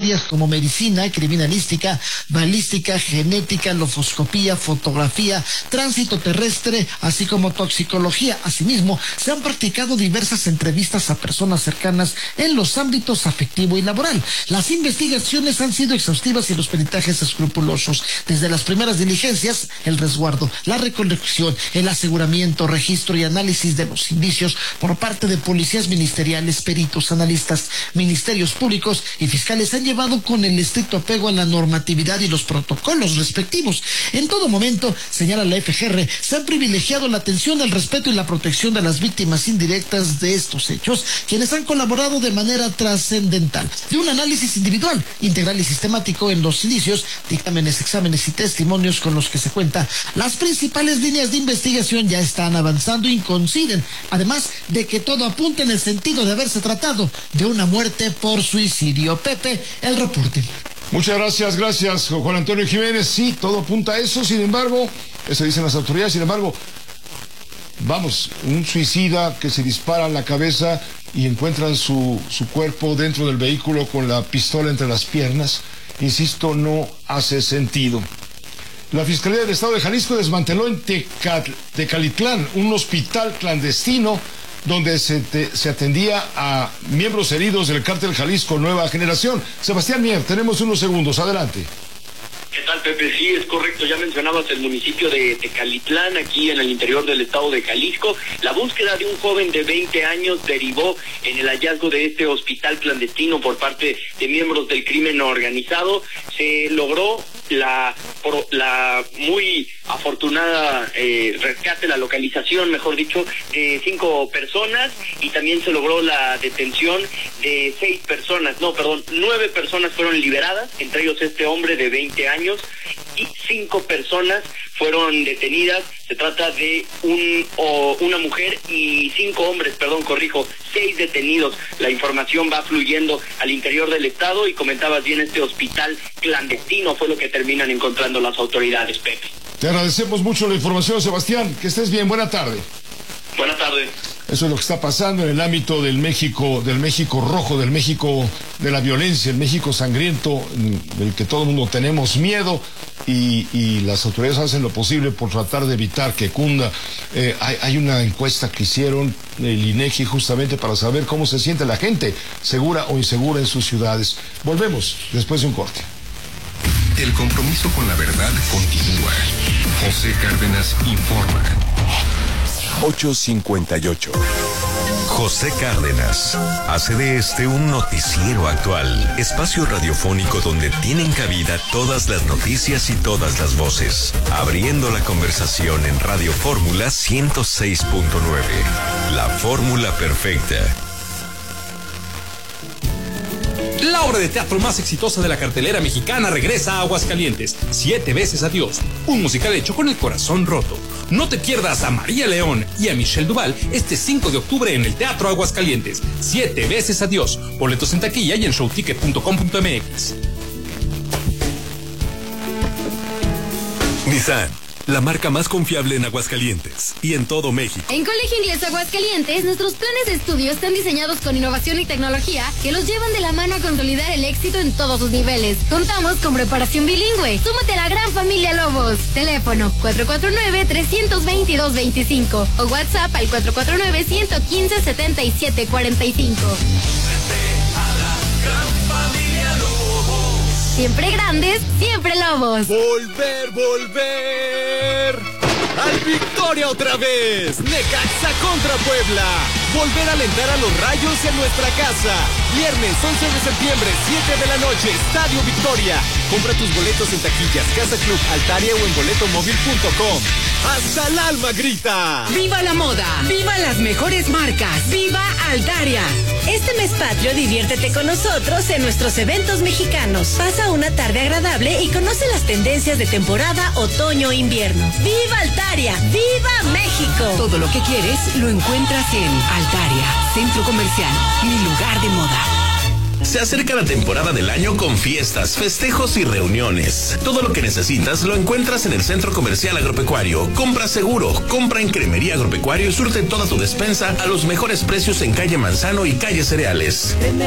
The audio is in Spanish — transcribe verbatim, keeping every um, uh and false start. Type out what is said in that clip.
áreas como medicina, criminalística, balística, genética, lofoscopía, fotografía, tránsito terrestre, así como toxicología. Asimismo, se han practicado diversas entrevistas a personas cercanas en los ámbitos afectivo y laboral. Las investigaciones han sido exhaustivas y los peritajes escrupulosos. Desde las primeras diligencias, el resguardo, la recolección, el aseguramiento, registro y análisis de los indicios por parte de policías ministeriales, peritos, analistas, ministerios públicos y fiscales han llevado con el estricto apego a la normatividad y los protocolos respectivos. En todo momento, señala la F G R, se han privilegiado la atención, el respeto y la protección de las víctimas indirectas de estos hechos, quienes han colaborado de manera trascendental. De un análisis individual, integral y sistemático en los indicios, dictámenes, exámenes y testimonios con los que se cuenta, las principales líneas de investigación ya están avanzando y coinciden, además de que todo apunta en el sentido de haberse tratado de una muerte por suicidio. Pepe, el reporte. Muchas gracias, gracias, Juan Antonio Jiménez. Sí, todo apunta a eso, sin embargo, eso dicen las autoridades, sin embargo, vamos, un suicida que se dispara en la cabeza y encuentran su, su cuerpo dentro del vehículo con la pistola entre las piernas, insisto, no hace sentido. La Fiscalía del Estado de Jalisco desmanteló en Teca, Tecalitlán un hospital clandestino donde se, te, se atendía a miembros heridos del Cártel Jalisco Nueva Generación. Sebastián Mier, tenemos unos segundos, adelante. ¿Qué tal, Pepe? Sí, es correcto, ya mencionabas el municipio de Tecalitlán, aquí en el interior del estado de Jalisco. La búsqueda de un joven de veinte años derivó en el hallazgo de este hospital clandestino por parte de miembros del crimen organizado. Se logró la, por, la muy afortunada eh, rescate, la localización, mejor dicho, de cinco personas, y también se logró la detención de seis personas, no, perdón, nueve personas fueron liberadas, entre ellos este hombre de veinte años, y cinco personas fueron detenidas. Se trata de un o una mujer y cinco hombres, perdón, corrijo, seis detenidos. La información va fluyendo al interior del estado y comentabas bien, este hospital clandestino fue lo que terminan encontrando las autoridades, Pepe. Te agradecemos mucho la información, Sebastián. Que estés bien. Buena tarde. Buenas tardes. Eso es lo que está pasando en el ámbito del México, del México rojo, del México de la violencia, el México sangriento, del que todo el mundo tenemos miedo, y, y las autoridades hacen lo posible por tratar de evitar que cunda. Eh, hay, hay una encuesta que hicieron el INEGI justamente para saber cómo se siente la gente, segura o insegura en sus ciudades. Volvemos después de un corte. El compromiso con la verdad continúa. José Cárdenas informa. ocho cincuenta y ocho. José Cárdenas hace de este un noticiero actual, espacio radiofónico donde tienen cabida todas las noticias y todas las voces, abriendo la conversación en Radio Fórmula ciento seis punto nueve. La fórmula perfecta. La obra de teatro más exitosa de la cartelera mexicana regresa a Aguascalientes, Siete veces adiós, un musical hecho con el corazón roto. No te pierdas a María León y a Michelle Duval este cinco de octubre en el Teatro Aguascalientes, Siete veces adiós. Boletos en taquilla y en showticket punto com punto m x. Nissan, la marca más confiable en Aguascalientes y en todo México. En Colegio Inglés Aguascalientes, nuestros planes de estudio están diseñados con innovación y tecnología que los llevan de la mano a consolidar el éxito en todos sus niveles. Contamos con preparación bilingüe. Súmate a la gran familia Lobos. Teléfono cuatro cuatro nueve, tres dos dos, dos cinco o WhatsApp al cuatro cuatro nueve, uno uno cinco, siete siete cuatro cinco. Siempre grandes, siempre Lobos. Volver, volver al Victoria otra vez. Necaxa contra Puebla. Volver a alentar a los Rayos en nuestra casa. Viernes once de septiembre, siete de la noche, Estadio Victoria. Compra tus boletos en taquillas, Casa Club, Altaria o en boleto móvil punto com. ¡Hasta el alma grita! ¡Viva la moda! ¡Viva las mejores marcas! ¡Viva Altaria! Este mes patrio diviértete con nosotros en nuestros eventos mexicanos. Pasa una tarde agradable y conoce las tendencias de temporada otoño-invierno. ¡Viva Altaria! ¡Viva México! Todo lo que quieres lo encuentras en Altaria, Centro Comercial, mi lugar de moda. Se acerca la temporada del año con fiestas, festejos y reuniones. Todo lo que necesitas lo encuentras en el Centro Comercial Agropecuario. Compra seguro, compra en Cremería Agropecuario y surte toda tu despensa a los mejores precios en calle Manzano y calle Cereales.